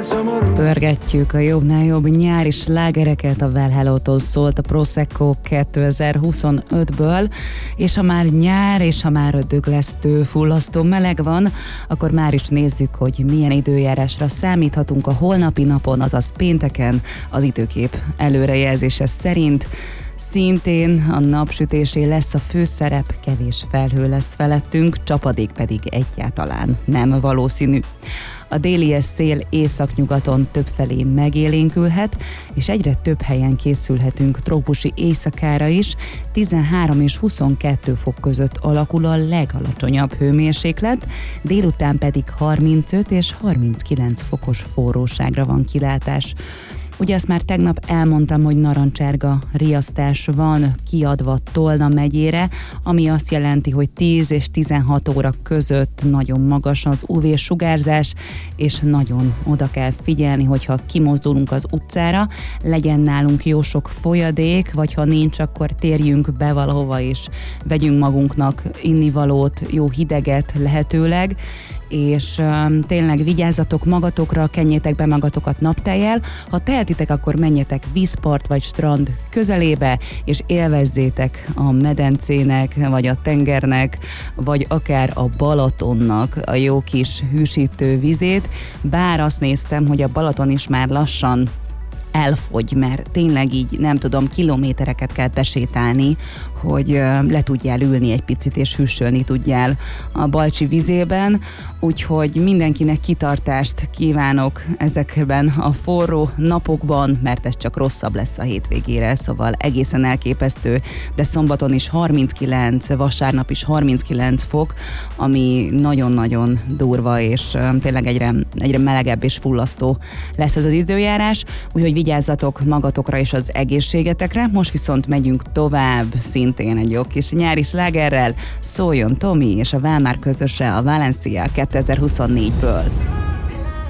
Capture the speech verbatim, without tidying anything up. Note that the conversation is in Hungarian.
Pörgetjük a jobbnál jobb nyári slágereket, a Well Hello-tól szólt a Prosecco kétezer-huszonötből, és ha már nyár, és ha már döglesztő, fullasztó meleg van, akkor már is nézzük, hogy milyen időjárásra számíthatunk a holnapi napon, azaz pénteken, az időkép előrejelzése szerint. Szintén a napsütésé lesz a főszerep, kevés felhő lesz felettünk, csapadék pedig egyáltalán nem valószínű. A délies szél északnyugaton többfelé megélénkülhet, és egyre több helyen készülhetünk trópusi éjszakára is. tizenhárom és huszonkettő fok között alakul a legalacsonyabb hőmérséklet, délután pedig harmincöt és harminckilenc fokos forróságra van kilátás. Ugye azt már tegnap elmondtam, hogy narancsárga riasztás van kiadva Tolna megyére, ami azt jelenti, hogy tíz és tizenhat óra között nagyon magas az ú vé-sugárzás, és nagyon oda kell figyelni, hogyha kimozdulunk az utcára, legyen nálunk jó sok folyadék, vagy ha nincs, akkor térjünk be valahova, és vegyünk magunknak innivalót, jó hideget lehetőleg, és um, tényleg vigyázzatok magatokra, kenjétek be magatokat naptejjel. Ha tehetitek, akkor menjetek vízpart vagy strand közelébe, és élvezzétek a medencének, vagy a tengernek, vagy akár a Balatonnak a jó kis hűsítő vizét, bár azt néztem, hogy a Balaton is már lassan elfogy, mert tényleg így, nem tudom, kilométereket kell besétálni, hogy le tudjál ülni egy picit, és hűsölni tudjál a Balcsi vizében, úgyhogy mindenkinek kitartást kívánok ezekben a forró napokban, mert ez csak rosszabb lesz a hétvégére, szóval egészen elképesztő, de szombaton is harminckilenc, vasárnap is harminckilenc fok, ami nagyon-nagyon durva, és tényleg egyre, egyre melegebb és fullasztó lesz ez az időjárás, úgyhogy vigyázzatok magatokra és az egészségetekre. Most viszont megyünk tovább, szintén egy jó kis nyári slágerrel. Szóljon Tomi és a Well közöse, a Valencia kétezer-huszonnégyből.